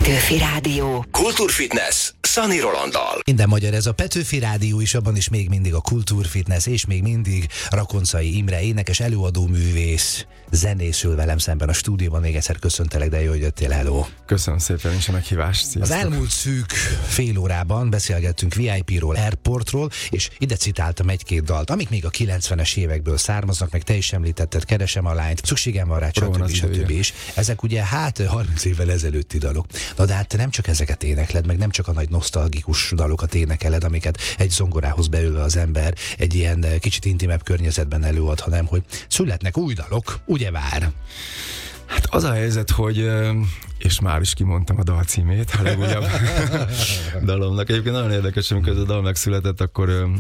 Petőfi Rádió. Kultúrfitness Szani Rolanddal. Minden magyar, ez a Petőfi Rádió is, abban is még mindig a Kultúrfitness, és még mindig Rakoncai Imre, énekes, előadó művész, zenészül velem szemben a stúdióban. Még egyszer köszöntelek, de jó, hogy jöttél, hello. Köszönöm szépen is a meghívást. Sziasztok. Az elmúlt szűk fél órában beszélgettünk VIP-ról, Airportról, és ide citáltam egy-két dalt, amik még a 90-es évekből származnak, meg te is említetted, Keresem a lányt, Szükségem van rá, stb. is. Ezek ugye 30 évvel ezelőtti dalok. Na de hát te nem csak ezeket énekled, meg nem csak a nagy nosztalgikus dalokat énekeled, amiket egy zongorához beülve az ember egy ilyen kicsit intimebb környezetben előad, hanem hogy születnek új dalok, ugye vár? Hát az a helyzet, hogy, és már is kimondtam a dal címét, a legújabb dalomnak. Egyébként nagyon érdekes, amikor ez a dal megszületett, akkor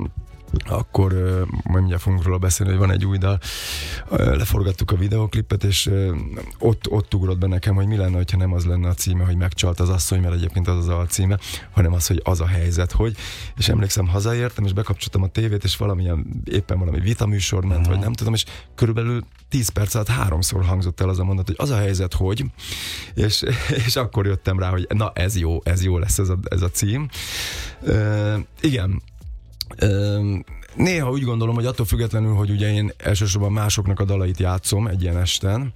majd mindjárt fogunk róla beszélni, hogy van egy új dal. Leforgattuk a videoklipet, és ott ugrott be nekem, hogy mi lenne, hogyha nem az lenne a címe, hogy Megcsalt az asszony, mert egyébként az a címe, hanem az, hogy az a helyzet, hogy. És emlékszem, hazaértem, és bekapcsoltam a tévét, és éppen valami vitaműsor ment, vagy nem tudom, és körülbelül 10 perc alatt 3-szor hangzott el az a mondat, hogy az a helyzet, hogy, és akkor jöttem rá, hogy na ez jó lesz ez a cím. Igen. Néha úgy gondolom, hogy attól függetlenül, hogy ugye én elsősorban másoknak a dalait játszom egy ilyen esten,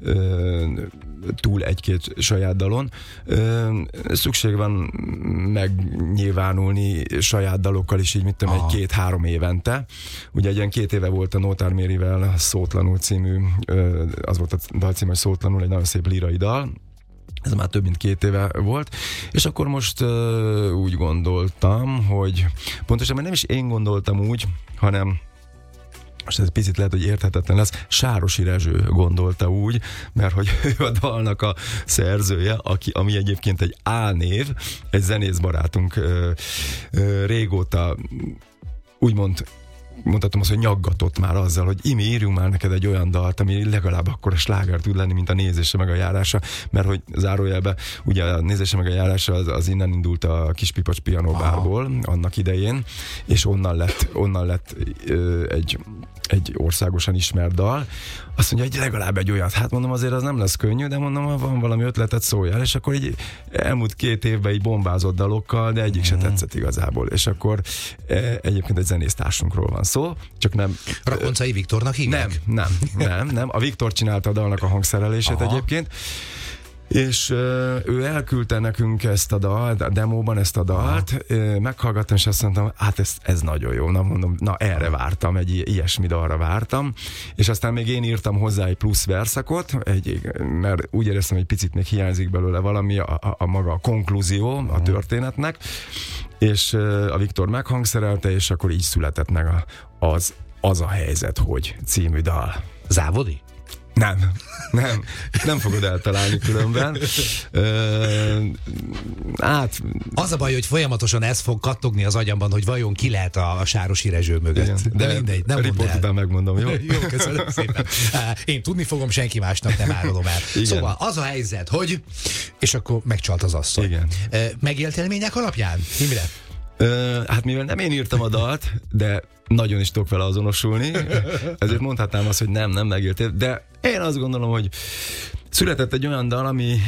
túl egy-két saját dalon, szükség van megnyilvánulni saját dalokkal is, így mit tudom, egy 2-3 évente. Ugye egy ilyen 2 éve volt a Nótár Mérivel Szótlanul című, az volt a dal cím, hogy Szótlanul, egy nagyon szép lírai dal. Ez már több mint 2 éve volt, és akkor most úgy gondoltam, hogy pontosabban nem is én gondoltam úgy, hanem most ez picit lehet, hogy érthetetlen lesz, Sárosi Rezső gondolta úgy, mert hogy ő a dalnak a szerzője, ami egyébként egy álnév, egy zenész barátunk régóta mondhatom azt, hogy nyaggatott már azzal, hogy Imi, írjunk már neked egy olyan dalt, ami legalább akkor a sláger tud lenni, mint a Nézése meg a járása, mert hogy zárójelben, ugye a Nézése meg a járása az innen indult a Kispipacs pianóbárból annak idején, és onnan lett egy országosan ismert dal. Azt mondja, hogy legalább egy olyat. Hát mondom, azért az nem lesz könnyű, de mondom, ha van valami ötletet, szóljál. És akkor így elmúlt 2 évben így bombázott dalokkal, de egyik se tetszett igazából. És akkor egyébként egy zenésztársunkról van szó, csak nem... Rakoncai Viktornak hívják? Nem. A Viktor csinálta a dalnak a hangszerelését egyébként. És ő elküldte nekünk ezt a dalt, a demóban ezt a dalt, meghallgattam, és azt mondtam, hát ez nagyon jó, erre vártam, egy ilyesmi dalra vártam, és aztán még én írtam hozzá egy plusz verszakot, mert úgy éreztem, hogy picit még hiányzik belőle valami, a maga a konklúzió a történetnek, és a Viktor meghangszerelte, és akkor így született meg az a helyzet, hogy című dal. Závodi? Nem fogod eltalálni különben. Az a baj, hogy folyamatosan ez fog kattogni az agyamban, hogy vajon ki lehet a Sárosi Rezső mögött. Igen, de mindegy, nem mondd el. Után megmondom, jó? Jó, köszönöm szépen. Én tudni fogom, senki másnak nem árulom el. Igen. Szóval az a helyzet, hogy... És akkor megcsalt az asszony. Igen. Megélmények alapján? Imre? Hát mivel nem én írtam a dalt, de nagyon is tudok vele azonosulni, ezért mondhatnám azt, hogy nem megértél, de én azt gondolom, hogy született egy olyan dal, ami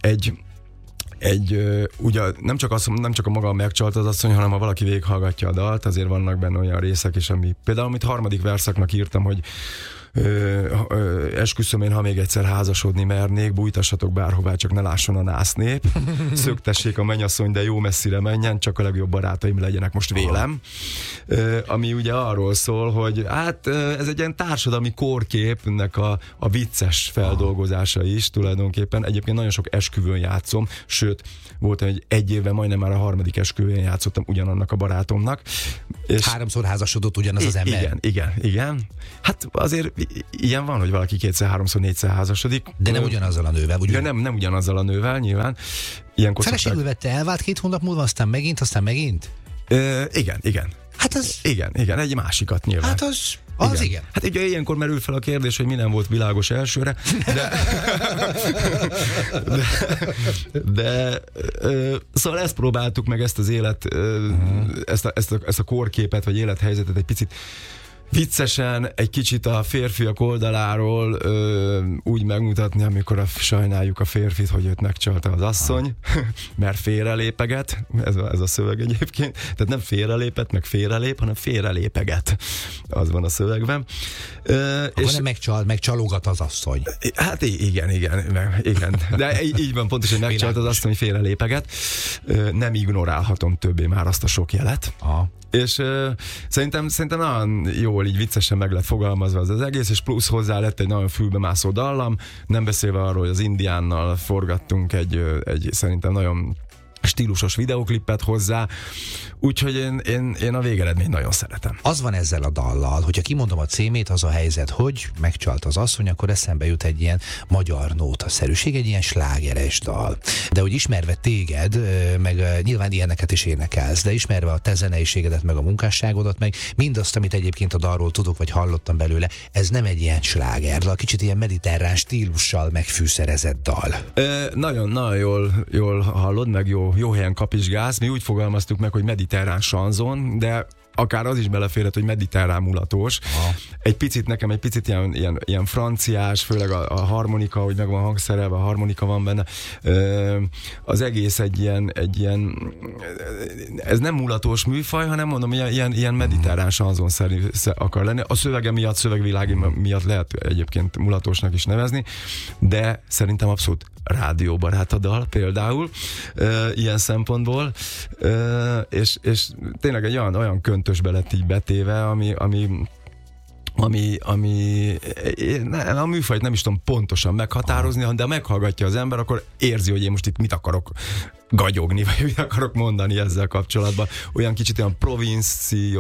ugye nem csak a maga megcsalt az asszony, hanem ha valaki végighallgatja a dalt, azért vannak benne olyan részek is, például amit 3. verszaknak írtam, hogy esküszöm én, ha még egyszer házasodni mernék, bújtassatok bárhová, csak ne lásson a násznép, szöktessék a mennyasszony, de jó messzire menjen, csak a legjobb barátaim legyenek most vélem. Ami ugye arról szól, hogy hát ez egy ilyen társadalmi kórképnek a vicces feldolgozása is tulajdonképpen. Egyébként nagyon sok esküvőn játszom, sőt, volt egy évben majdnem már a 3. esküvőn játszottam ugyanannak a barátomnak. És 3-szor házasodott ugyanaz az ember? Igen. Hát azért ilyen van, hogy valaki 2-3-szor, 4-szer házasodik. De nem ugyanazzal a nővel, ugye? De nem ugyanazzal a nővel, nyilván. Feleségül vette, elvált 2 hónap múlva, aztán megint? Igen. Hát az... Igen, egy másikat nyilván. Hát az igen. Hát ugye ilyenkor merül fel a kérdés, hogy mi nem volt világos elsőre, de szóval ezt próbáltuk meg, ezt az élet, ezt a kórképet, vagy élethelyzetet egy picit viccesen egy kicsit a férfiak oldaláról úgy megmutatni, amikor sajnáljuk a férfit, hogy őt megcsalta az asszony, mert félrelépeget, ez a szöveg egyébként, tehát nem félrelépett, meg félrelép, hanem félrelépeget. Az van a szövegben. És nem megcsalogat az asszony. Hát igen. De így van, pontosan, hogy megcsalt az asszony, félrelépeget. Nem ignorálhatom többé már azt a sok jelet. Aha. És szerintem nagyon jól, így viccesen meg lett fogalmazva az egész, és plusz hozzá lett egy nagyon fülbemászó dallam, nem beszélve arról, hogy az Indiánnal forgattunk egy szerintem nagyon stílusos videóklipet hozzá, úgyhogy én a végeredményt nagyon szeretem. Az van ezzel a dallal, hogyha kimondom a címét, az a helyzet, hogy megcsalt az asszony, akkor eszembe jut egy ilyen magyar nótaszerűség, egy ilyen slágeres dal. De hogy ismerve téged, meg nyilván ilyeneket is énekelsz, de ismerve a te zeneiségedet, meg a munkásságodat, meg mindazt, amit egyébként a dalról tudok, vagy hallottam belőle, ez nem egy ilyen slágerdal, kicsit ilyen mediterrán stílussal megfűszerezett dal. Nagyon jól hallod, meg jó helyen kapizsgálsz. Mi úgy fogalmaztuk meg, hogy mediterrán sanzon, de akár az is beleférhet, hogy mediterrán mulatós. Egy picit ilyen franciás, főleg a harmonika, hogy meg van hangszerelve, a harmonika van benne. Az egész egy ilyen ez nem mulatós műfaj, hanem mondom, ilyen mediterrán sanzon akar lenni. A szövege miatt, szövegvilági miatt lehet egyébként mulatósnak is nevezni, de szerintem abszolút rádióbarát a dal például, ilyen szempontból, és tényleg egy olyan köntösbe lett így betéve, ami a műfajt nem is tudom pontosan meghatározni, de meghallgatja az ember, akkor érzi, hogy én most itt mit akarok gagyogni, vagy mit akarok mondani ezzel kapcsolatban. Olyan kicsit olyan provinci,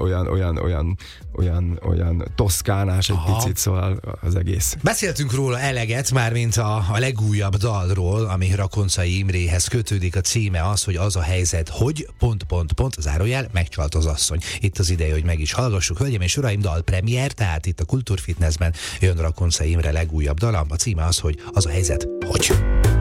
olyan toszkánás egy picit, szóval az egész. Beszéltünk róla eleget, mármint a legújabb dalról, ami Rakoncai Imréhez kötődik, a címe az, hogy az a helyzet, hogy ... zárójel, megcsalt az asszony. Itt az ideje, hogy meg is hallgassuk. Hölgyeim és uraim, dalpremiér, tehát itt a Kultúrfitnessben jön Rakoncai Imre legújabb dala. A címe az, hogy az a helyzet, hogy...